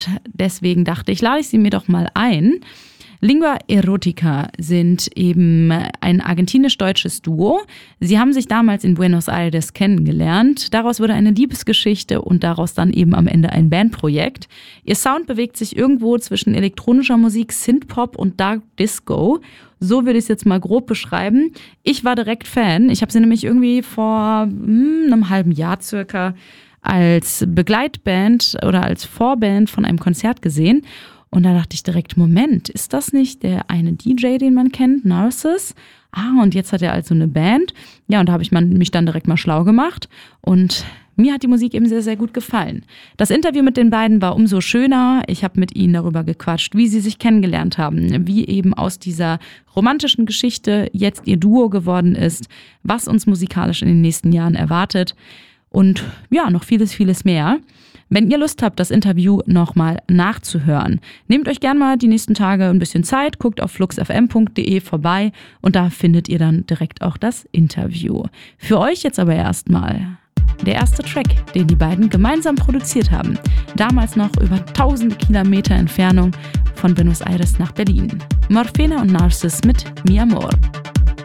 deswegen dachte ich, lade ich sie mir doch mal ein. Lingua Erotica sind eben ein argentinisch-deutsches Duo. Sie haben sich damals in Buenos Aires kennengelernt. Daraus wurde eine Liebesgeschichte und daraus dann eben am Ende ein Bandprojekt. Ihr Sound bewegt sich irgendwo zwischen elektronischer Musik, Synthpop und Dark Disco. So würde ich es jetzt mal grob beschreiben. Ich war direkt Fan. Ich habe sie nämlich irgendwie vor einem halben Jahr circa als Begleitband oder als Vorband von einem Konzert gesehen. Und da dachte ich direkt, Moment, ist das nicht der eine DJ, den man kennt, Narcissus? Und jetzt hat er also eine Band. Ja, und da habe ich mich dann direkt mal schlau gemacht. Und mir hat die Musik eben sehr, sehr gut gefallen. Das Interview mit den beiden war umso schöner. Ich habe mit ihnen darüber gequatscht, wie sie sich kennengelernt haben, wie eben aus dieser romantischen Geschichte jetzt ihr Duo geworden ist, was uns musikalisch in den nächsten Jahren erwartet und ja, noch vieles, vieles mehr. Wenn ihr Lust habt, das Interview nochmal nachzuhören, nehmt euch gerne mal die nächsten Tage ein bisschen Zeit, guckt auf fluxfm.de vorbei und da findet ihr dann direkt auch das Interview. Für euch jetzt aber erstmal der erste Track, den die beiden gemeinsam produziert haben. Damals noch über 1000 Kilometer Entfernung von Buenos Aires nach Berlin. Morphena und Narcissus mit Mi Amor.